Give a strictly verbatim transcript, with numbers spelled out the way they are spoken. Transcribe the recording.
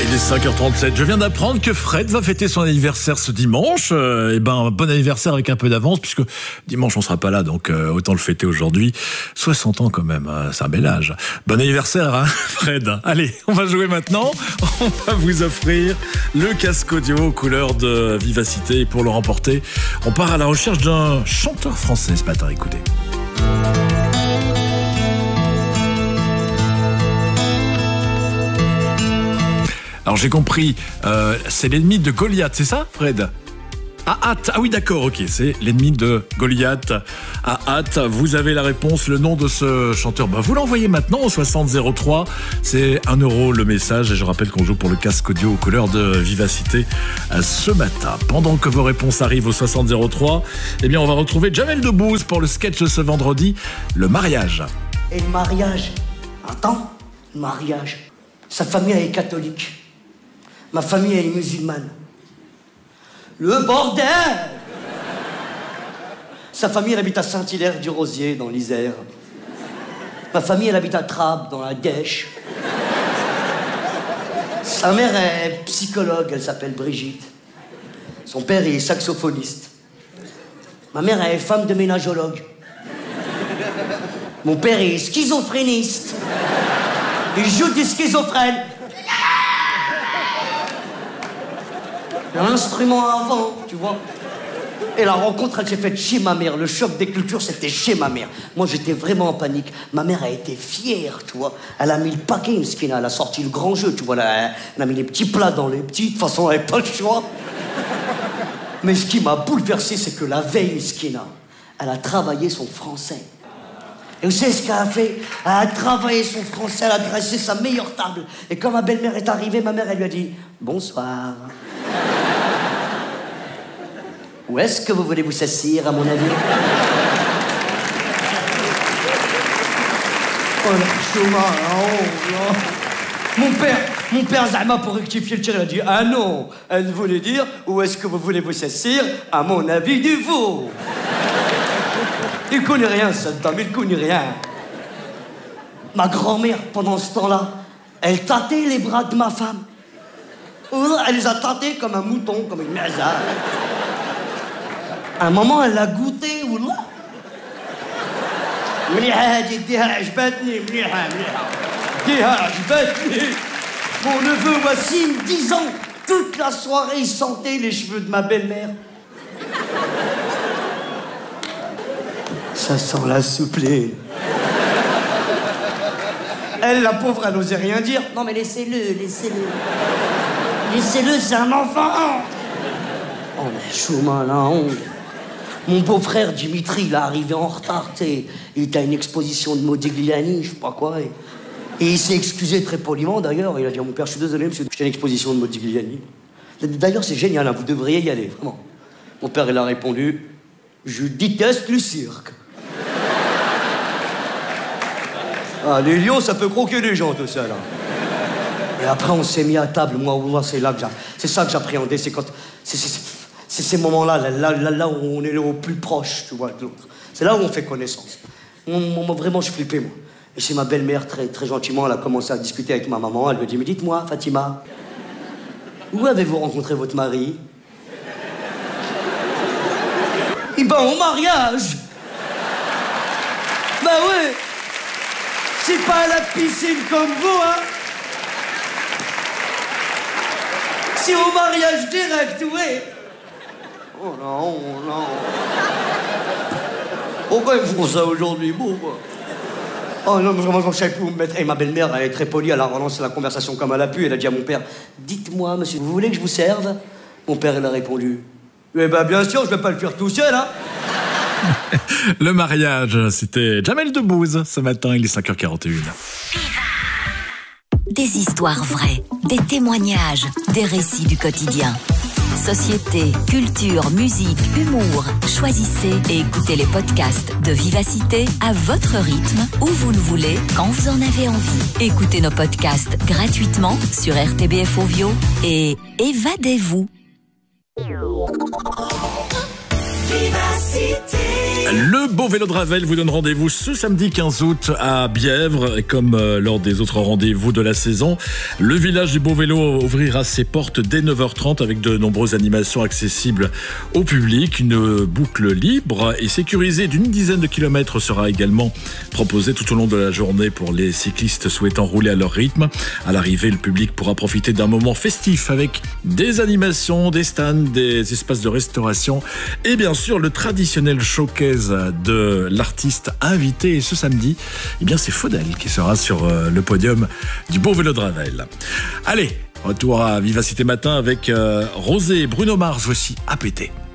Il est cinq heures trente-sept. Je viens d'apprendre que Fred va fêter son anniversaire ce dimanche. Euh, et ben, bon anniversaire avec un peu d'avance, puisque dimanche on sera pas là, donc euh, autant le fêter aujourd'hui. soixante ans quand même, hein, c'est un bel âge. Bon anniversaire, hein, Fred. Allez, on va jouer maintenant. On va vous offrir le casque audio aux couleurs de Vivacité. Et pour le remporter, on part à la recherche d'un chanteur français ce matin. Écoutez. Alors j'ai compris, euh, c'est l'ennemi de Goliath, c'est ça, Fred ? À hâte. Ah oui, d'accord, ok, c'est l'ennemi de Goliath. À hâte, vous avez la réponse, le nom de ce chanteur. Bah, vous l'envoyez maintenant au soixante zéro trois. C'est un euro le message. Et je rappelle qu'on joue pour le casque audio aux couleurs de Vivacité ce matin. Pendant que vos réponses arrivent au soixante zéro trois, eh bien, on va retrouver Jamel Debbouze pour le sketch de ce vendredi, le mariage. Et le mariage, attends, le mariage. Sa famille, elle est catholique. Ma famille, elle est musulmane. Le bordel! Sa famille, elle habite à Saint-Hilaire-du-Rosier, dans l'Isère. Ma famille, elle habite à Trappes, dans la Dèche. Sa mère est psychologue, elle s'appelle Brigitte. Son père est saxophoniste. Ma mère est femme de ménagologue. Mon père est schizophréniste. Il joue du schizophrène. L'instrument avant, tu vois. Et la rencontre, elle s'est faite chez ma mère. Le choc des cultures, c'était chez ma mère. Moi, j'étais vraiment en panique. Ma mère a été fière, tu vois. Elle a mis le paquet, Mskina. Elle a sorti le grand jeu, tu vois. Là, elle a mis les petits plats dans les petits. De toute façon, elle n'avait pas le choix. Mais ce qui m'a bouleversé, c'est que la veille, Mskina, elle a travaillé son français. Et vous savez ce qu'elle a fait? Elle a travaillé son français, elle a dressé sa meilleure table. Et quand ma belle-mère est arrivée, ma mère, elle lui a dit « Bonsoir ». Où est-ce que vous voulez vous s'assire, à mon avis? Oh, la chouma, oh, non. Mon père, mon père Zama, pour rectifier le tir, il a dit « Ah non, elle voulait dire « Où est-ce que vous voulez vous s'assire, à mon avis, du veau ». Il connaît rien, cette dame, il connaît rien. Ma grand-mère, pendant ce temps-là, elle tâtait les bras de ma femme. Elle les a tâtés comme un mouton, comme une merza. À un moment, elle l'a goûté, oula. مليحة هادي ديها عجبتني مليحة مليحة ديها عجبتني. Mon neveu Wassim, dix ans, toute la soirée, il sentait les cheveux de ma belle-mère. Ça sent la souplée. Elle, la pauvre, elle n'osait rien dire. Non mais laissez-le, laissez-le. Laissez-le, c'est un enfant. Oh mais chouma, la honte. Mon beau-frère Dimitri, il est arrivé en retard, tu sais. Il était à une exposition de Modigliani, je sais pas quoi. Et, et il s'est excusé très poliment, d'ailleurs. Il a dit, oh, mon père, je suis désolé, monsieur, j'étais à une exposition de Modigliani. D'ailleurs, c'est génial, hein, vous devriez y aller, vraiment. Mon père, il a répondu, je déteste le cirque. Ah, les lions, ça peut croquer les gens, tout ça, là. Et après, on s'est mis à table. Moi, moi c'est là que j'ai... C'est ça que j'appréhendais, c'est quand... C'est, c'est, c'est ces moments-là, là, là, là, là où on est au plus proche, tu vois, de l'autre. C'est là où on fait connaissance. On, on, vraiment, je flippais, moi. Et chez ma belle-mère, très, très gentiment, elle a commencé à discuter avec ma maman. Elle me dit, mais dites-moi, Fatima, où avez-vous rencontré votre mari? Eh ben, au mariage. Ben ouais. C'est pas à la piscine comme vous, hein. C'est au mariage direct, ouais. Oh non, oh non. Pourquoi ils font ça aujourd'hui, bon, quoi? Oh non, mais vraiment, je ne savais plus où me mettre. Et ma belle-mère, elle est très polie, elle a relancé la conversation comme elle a pu. Elle a dit à mon père, dites-moi, monsieur, vous voulez que je vous serve? Mon père, il a répondu, eh ben, bien sûr, je vais pas le faire tout seul, hein. Le mariage, c'était Jamel Debbouze. Ce matin, il est cinq heures quarante et une. Des histoires vraies, des témoignages, des récits du quotidien. Société, culture, musique, humour. Choisissez et écoutez les podcasts de Vivacité à votre rythme, où vous le voulez, quand vous en avez envie. Écoutez nos podcasts gratuitement sur R T B F Ovio et évadez-vous. Vivacité. Le beau vélo de Ravel vous donne rendez-vous ce samedi quinze août à Bièvre. Et comme euh, lors des autres rendez-vous de la saison, le village du beau vélo ouvrira ses portes dès neuf heures trente avec de nombreuses animations accessibles au public. Une boucle libre et sécurisée d'une dizaine de kilomètres sera également proposée tout au long de la journée pour les cyclistes souhaitant rouler à leur rythme. À l'arrivée, le public pourra profiter d'un moment festif avec des animations, des stands, des espaces de restauration et bien sûr le traditionnel showcase de l'artiste invité. Et ce samedi, eh bien c'est Faudel qui sera sur euh, le podium du beau vélo de Ravel. Allez, retour à Vivacité Matin avec euh, Rosé et Bruno Mars. Voici A P T.